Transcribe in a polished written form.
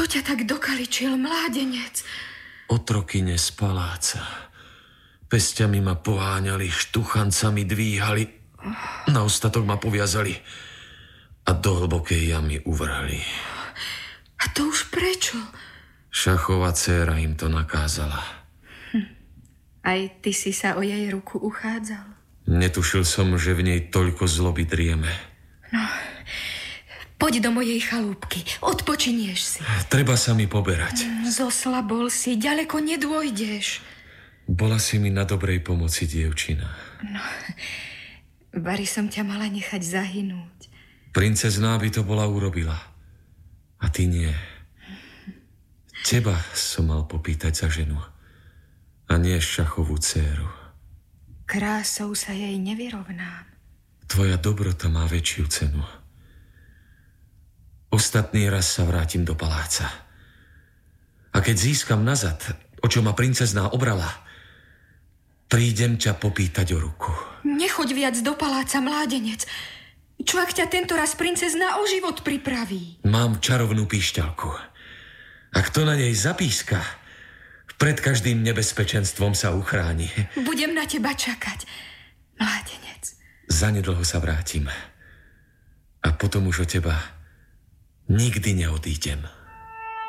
Kto ťa tak dokaličil, mládenec? Otrokyne z paláca. Pesťami ma poháňali, štuchancami dvíhali, na ostatok ma poviazali a do hlbokej jamy uvrhli. A to už prečo? Šachová dcéra im to nakázala. Aj ty si sa o jej ruku uchádzal? Netušil som, že v nej toľko zloby drieme. No, poď do mojej chalúbky, odpočinieš si. Treba sa mi poberať. Zoslabol si, ďaleko nedôjdeš. Bola si mi na dobrej pomoci, dievčina. No, bari som ťa mala nechať zahynúť. Princezná by to bola urobila. A ty nie. Teba som mal popýtať za ženu. A nie šachovú dcéru. Krásou sa jej nevyrovnám. Tvoja dobrota má väčšiu cenu. Ostatný raz sa vrátim do paláca. A keď získam nazad, o čo ma princezná obrala, prídem ťa popýtať o ruku. Nechoď viac do paláca, mládenec. Čo ak ťa tento raz princezná o život pripraví? Mám čarovnú píšťalku. Ak to na nej zapíska, pred každým nebezpečenstvom sa uchráni. Budem na teba čakať, mládenec. Zanedlho sa vrátim. A potom už od teba nikdy neodídem.